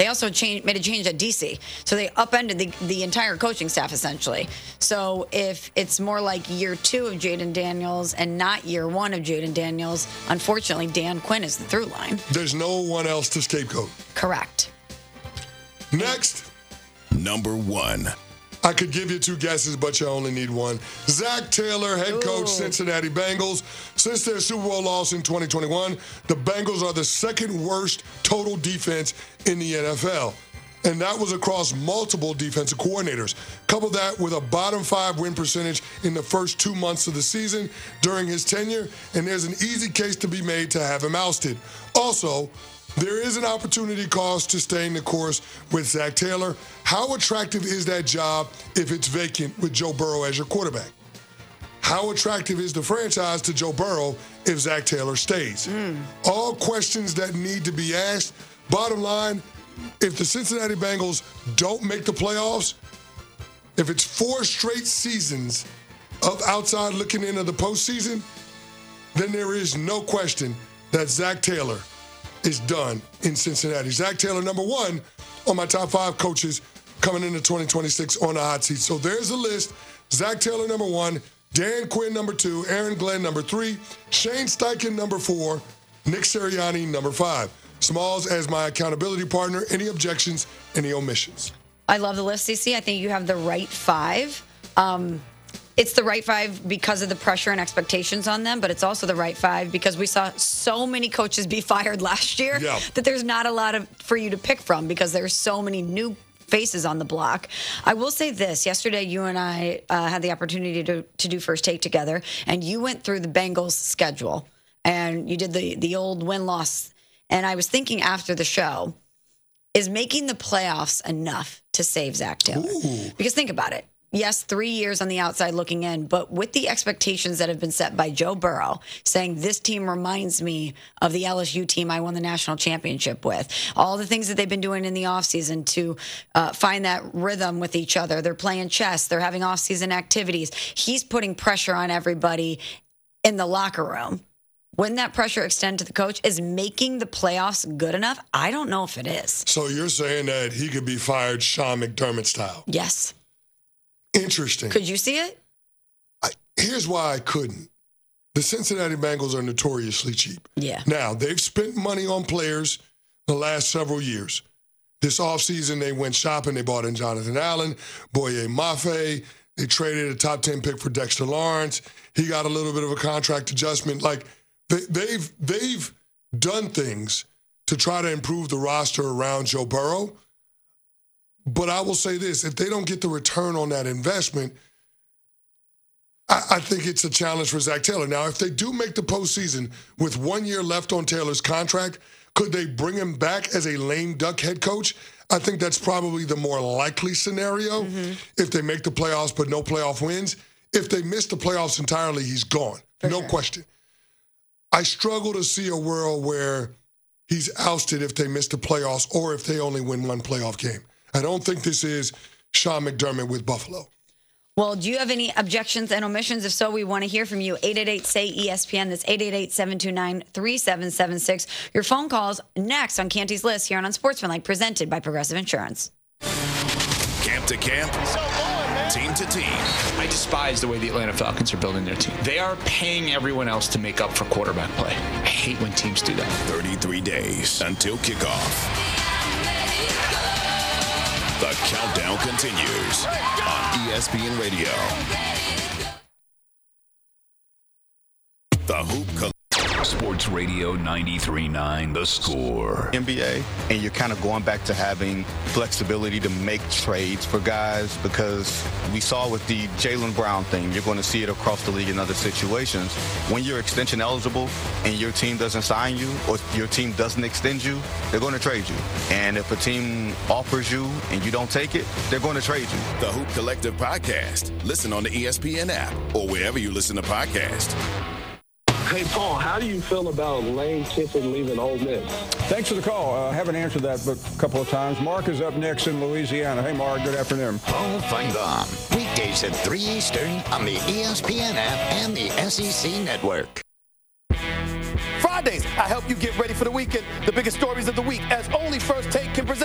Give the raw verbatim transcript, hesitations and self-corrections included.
They also changed, made a change at D C. So they upended the, the entire coaching staff, essentially. So if it's more like year two of Jaden Daniels and not year one of Jaden Daniels, unfortunately, Dan Quinn is the through line. There's no one else to scapegoat. Correct. Next. Number one. I could give you two guesses, but you only need one. Zach Taylor, head coach, Ooh. Cincinnati Bengals. Since their Super Bowl loss in twenty twenty-one, the Bengals are the second worst total defense in the N F L. And that was across multiple defensive coordinators. Couple that with a bottom five win percentage in the first two months of the season during his tenure, and there's an easy case to be made to have him ousted. Also, there is an opportunity cost to staying the course with Zach Taylor. How attractive is that job if it's vacant with Joe Burrow as your quarterback? How attractive is the franchise to Joe Burrow if Zach Taylor stays? Mm. All questions that need to be asked. Bottom line, if the Cincinnati Bengals don't make the playoffs, if it's four straight seasons of outside looking into the postseason, then there is no question that Zach Taylor is done in Cincinnati. Zach Taylor, number one on my top five coaches coming into twenty twenty-six on the hot seat. So there's a list. Zach Taylor, number one. Dan Quinn, number two. Aaron Glenn, number three. Shane Steichen, number four. Nick Sirianni, number five. Smalls as my accountability partner. Any objections, any omissions? I love the list, Cece. I think you have the right five. Um, It's the right five because of the pressure and expectations on them, but it's also the right five because we saw so many coaches be fired last year yeah. that there's not a lot of for you to pick from because there's so many new faces on the block. I will say this. Yesterday, you and I uh, had the opportunity to, to do First Take together, and you went through the Bengals schedule, and you did the, the old win-loss. And I was thinking after the show, is making the playoffs enough to save Zach Taylor? Ooh. Because think about it. Yes, three years on the outside looking in, but with the expectations that have been set by Joe Burrow, saying this team reminds me of the L S U team I won the national championship with, all the things that they've been doing in the offseason to uh, find that rhythm with each other. They're playing chess. They're having offseason activities. He's putting pressure on everybody in the locker room. Wouldn't that pressure extend to the coach? Is making the playoffs good enough? I don't know if it is. So you're saying that he could be fired Sean McDermott style? Yes. Interesting. Could you see it? I, here's why I couldn't. The Cincinnati Bengals are notoriously cheap. Yeah. Now, they've spent money on players the last several years. This offseason, they went shopping. They bought in Jonathan Allen, Boye Mafe. They traded a top ten pick for Dexter Lawrence. He got a little bit of a contract adjustment. Like, they, they've they've done things to try to improve the roster around Joe Burrow. But I will say this, if they don't get the return on that investment, I, I think it's a challenge for Zach Taylor. Now, if they do make the postseason with one year left on Taylor's contract, could they bring him back as a lame duck head coach? I think that's probably the more likely scenario mm-hmm. if they make the playoffs but no playoff wins. If they miss the playoffs entirely, he's gone. For no sure. question. I struggle to see a world where he's ousted if they miss the playoffs or if they only win one playoff game. I don't think this is Sean McDermott with Buffalo. Well, do you have any objections and omissions? If so, we want to hear from you. eight eight eight, S A Y, E S P N. That's eight eight eight, seven two nine, three seven seven six. Your phone calls next on Canty's List here on Unsportsmanlike, presented by Progressive Insurance. Camp to camp, team to team. I despise the way the Atlanta Falcons are building their team. They are paying everyone else to make up for quarterback play. I hate when teams do that. thirty-three days until kickoff. The countdown continues on E S P N Radio. The Hoop Collective. Sports Radio ninety-three point nine, The Score. N B A, and you're kind of going back to having flexibility to make trades for guys because we saw with the Jaylen Brown thing, you're going to see it across the league in other situations. When you're extension eligible and your team doesn't sign you or your team doesn't extend you, they're going to trade you. And if a team offers you and you don't take it, they're going to trade you. The Hoop Collective Podcast. Listen on the E S P N app or wherever you listen to podcasts. Hey, Paul, how do you feel about Lane Kiffin leaving Ole Miss? Thanks for the call. I uh, haven't answered that but a couple of times. Mark is up next in Louisiana. Hey, Mark, good afternoon. Paul Feinbaum, weekdays at three Eastern on the E S P N app and the S E C Network. Fridays, I help you get ready for the weekend. The biggest stories of the week, as only First Take can present.